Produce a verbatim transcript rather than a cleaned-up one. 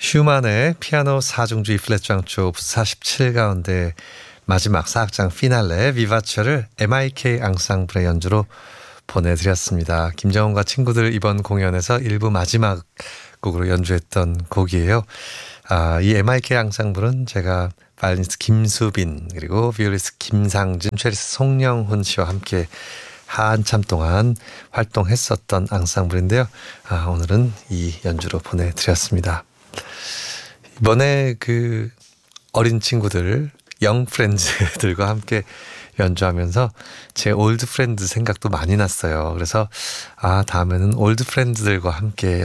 슈만의 피아노 사중주 E 플랫 장조 오프스 사십칠 가운데 마지막 사악장 피날레 비바치오를 엠아이케이 앙상블의 연주로 보내드렸습니다. 김정은과 친구들 이번 공연에서 일부 마지막 곡으로 연주했던 곡이에요. 아, 이 엠아이케이 앙상블은 제가 바이올리니스트 김수빈 그리고 비올리스트 김상진, 첼리스트 송영훈 씨와 함께 한참 동안 활동했었던 앙상블인데요. 아, 오늘은 이 연주로 보내드렸습니다. 이번에 그 어린 친구들, 영 프렌즈들과 함께 연주하면서 제 올드 프렌드 생각도 많이 났어요. 그래서 아, 다음에는 올드 프렌드들과 함께